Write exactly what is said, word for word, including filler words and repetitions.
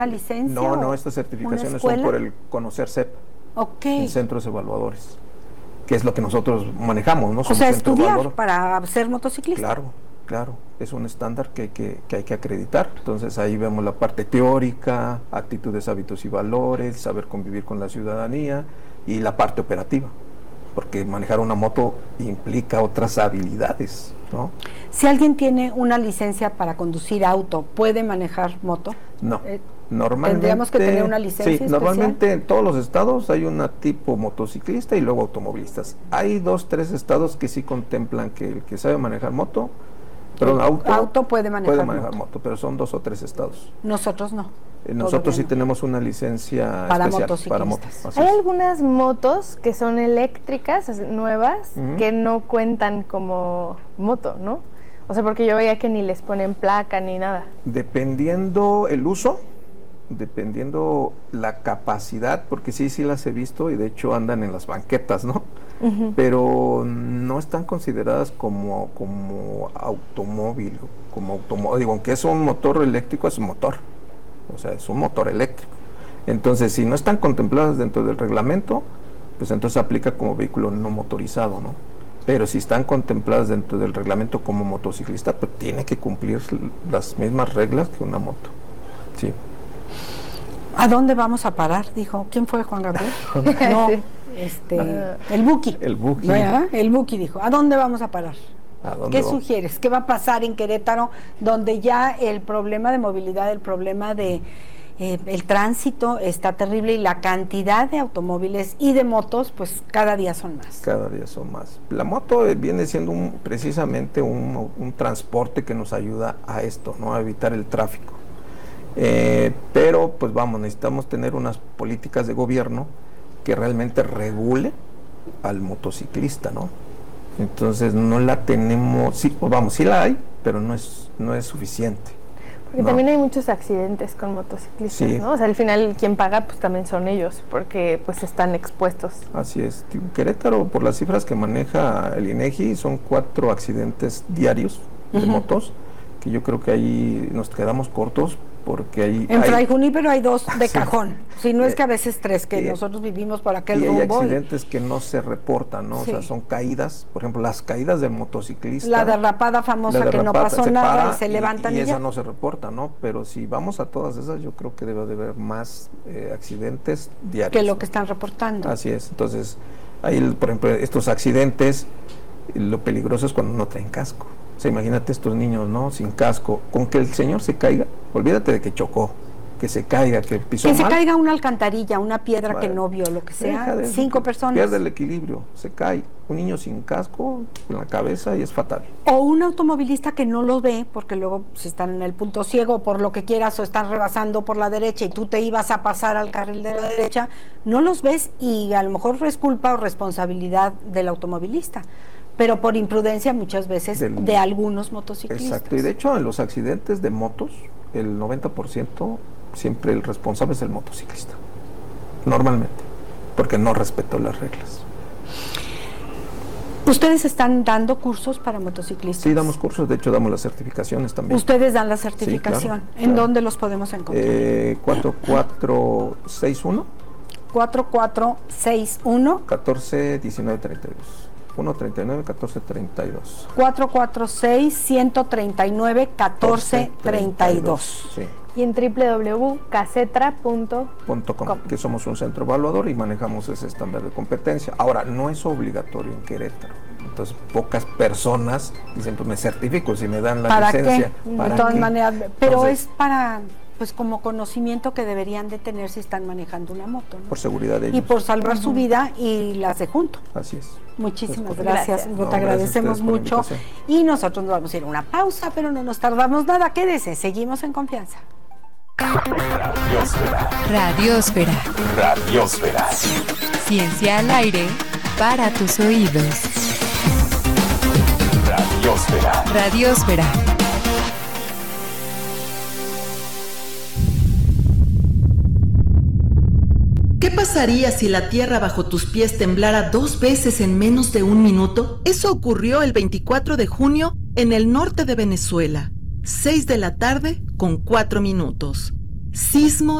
licencia? No, no, estas certificaciones son por el Conocer C E P, okay. en centros evaluadores, que es lo que nosotros manejamos, ¿no? O sea, estudiar para ser motociclista. Claro, claro, es un estándar que, que, que hay que acreditar. Entonces ahí vemos la parte teórica, actitudes, hábitos y valores, saber convivir con la ciudadanía y la parte operativa, porque manejar una moto implica otras habilidades, ¿no? Si alguien tiene una licencia para conducir auto, ¿puede manejar moto? No. Eh, Normalmente, ¿Tendríamos que tener una licencia sí, especial? Normalmente en todos los estados hay una tipo motociclista y luego automovilistas. Hay dos, tres estados que sí contemplan que el que sabe manejar moto, pero el auto, auto puede manejar, puede manejar moto. moto, pero son dos o tres estados. Nosotros no. Eh, nosotros sí no. tenemos una licencia para especial motociclistas. Para motos. Hay algunas motos que son eléctricas, nuevas, uh-huh. que no cuentan como moto, ¿no? O sea, porque yo veía que ni les ponen placa ni nada. Dependiendo el uso, dependiendo la capacidad, porque sí, sí las he visto y de hecho andan en las banquetas, ¿no? Uh-huh. Pero no están consideradas como, como automóvil, como automóvil, digo, aunque es un motor eléctrico, es un motor, o sea, es un motor eléctrico. Entonces, si no están contempladas dentro del reglamento, pues entonces aplica como vehículo no motorizado, ¿no? Pero si están contempladas dentro del reglamento como motociclista, pues tiene que cumplir las mismas reglas que una moto, sí. ¿A dónde vamos a parar? Dijo. ¿Quién fue, Juan Gabriel? No, este, uh, el Buki. El Buki. ¿No? El Buki dijo. ¿A dónde vamos a parar? ¿A dónde ¿Qué va? sugieres? ¿Qué va a pasar en Querétaro, donde ya el problema de movilidad, el problema de eh, el tránsito está terrible y la cantidad de automóviles y de motos, pues cada día son más? Cada día son más. La moto viene siendo un, precisamente un, un transporte que nos ayuda a esto, ¿no? A evitar el tráfico. Eh, pero pues vamos, necesitamos tener unas políticas de gobierno que realmente regule al motociclista, ¿no? Entonces no la tenemos, sí, pues vamos, sí la hay, pero no es, no es suficiente. Porque ¿no? También hay muchos accidentes con motociclistas, sí. ¿no? O sea, al final quien paga pues también son ellos, porque pues están expuestos. Así es. Querétaro, por las cifras que maneja el INEGI, son cuatro accidentes diarios de uh-huh. motos, que yo creo que ahí nos quedamos cortos, porque ahí en hay, Fray Junípero hay dos de sí. cajón, si no es eh, que a veces tres, que eh, nosotros vivimos por aquel y rumbo. Hay accidentes y... que no se reportan, ¿no? Sí. O sea, son caídas, por ejemplo, las caídas de motociclistas. La derrapada famosa la derrapada, que no pasó nada y se levantan y, y, y esa ya. no se reporta, ¿no? Pero si vamos a todas esas, yo creo que debe de haber más eh, accidentes diarios. Que lo ¿no? que están reportando. Así es, entonces, ahí, por ejemplo, estos accidentes, lo peligroso es cuando no traen casco. O sea, imagínate estos niños, ¿no? Sin casco, con que el señor se caiga, olvídate de que chocó, que se caiga, que pisó que mal. se caiga una alcantarilla, una piedra vale. que no vio, lo que sea, de, cinco personas. Pierde el equilibrio, se cae, un niño sin casco, en la cabeza y es fatal. O un automovilista que no lo ve, porque luego si están en el punto ciego, por lo que quieras, o están rebasando por la derecha y tú te ibas a pasar al carril de la derecha, no los ves y a lo mejor es culpa o responsabilidad del automovilista. Pero por imprudencia muchas veces Del, de algunos motociclistas. Exacto, y de hecho en los accidentes de motos, el noventa por ciento siempre el responsable es el motociclista, normalmente, porque no respetó las reglas. ¿Ustedes están dando cursos para motociclistas? Sí, damos cursos, de hecho damos las certificaciones también. ¿Ustedes dan la certificación? Sí, claro, ¿En claro. dónde los podemos encontrar? Eh, cuatro cuatro seis uno cuatro cuatro seis uno catorce diecinueve treinta y dos uno treinta y nueve catorce treinta y dos cuatro cuatro seis uno treinta y nueve catorce treinta y dos Sí. Y en doble u doble u doble u punto casetra punto com, que somos un centro evaluador y manejamos ese estándar de competencia. Ahora, no es obligatorio en Querétaro. Entonces, pocas personas dicen, pues me certifico si me dan la ¿Para licencia. Qué? ¿Para de todas qué? maneras, pero Entonces, es para... pues como conocimiento que deberían de tener si están manejando una moto, ¿no? Por seguridad de ellos. Y por salvar uh-huh. su vida y las de junto. Así es. Muchísimas pues, gracias, gracias. No, te agradecemos gracias mucho. Y nosotros nos vamos a ir a una pausa, pero no nos tardamos nada, quédese, seguimos en confianza. Radiosfera. Radiosfera. Radiosfera. Ciencia al aire para tus oídos. Radiosfera. Radiosfera. ¿Qué pasaría si la tierra bajo tus pies temblara dos veces en menos de un minuto? Eso ocurrió el veinticuatro de junio en el norte de Venezuela, seis de la tarde con cuatro minutos. Sismo